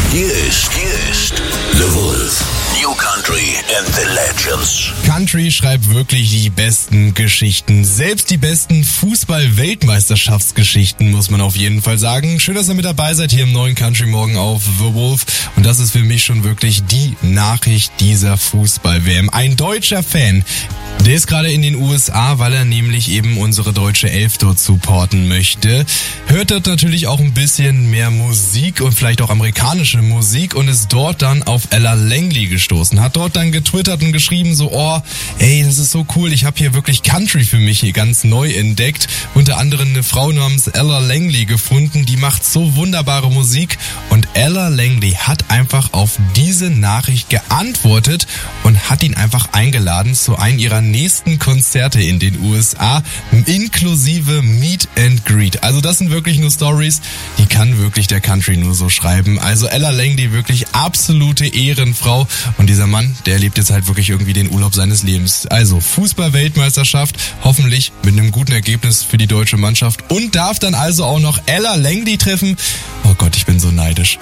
Hier ist The Wolf. New Country and the Legends. Country schreibt wirklich die besten Geschichten. Selbst die besten Fußball-Weltmeisterschaftsgeschichten, muss man auf jeden Fall sagen. Schön, dass ihr mit dabei seid hier im neuen Country Morgen auf The Wolf. Und das ist für mich schon wirklich die Nachricht dieser Fußball-WM. Ein deutscher Fan, der ist gerade in den USA, weil er nämlich eben unsere deutsche Elf dort supporten möchte. Hört dort natürlich auch ein bisschen mehr Musik und vielleicht auch amerikanische Musik und ist dort dann auf Ella Langley gestoßen. Hat dort dann getwittert und geschrieben so, das ist so cool, ich habe hier wirklich Country für mich hier ganz neu entdeckt. Unter anderem eine Frau namens Ella Langley gefunden, die macht so wunderbare Musik. Und Ella Langley hat einfach auf diese Nachricht geantwortet und hat ihn einfach eingeladen zu einem ihrer nächsten Konzerte in den USA, inklusive Meet and Greet. Also das sind wirklich nur Stories, die kann wirklich der Country nur so schreiben. Also Ella Langley, wirklich absolute Ehrenfrau. Und dieser Mann, der erlebt jetzt halt wirklich irgendwie den Urlaub seines Lebens. Also Fußball-Weltmeisterschaft, hoffentlich mit einem guten Ergebnis für die deutsche Mannschaft und darf dann also auch noch Ella Langley treffen. Oh Gott, ich bin so neidisch.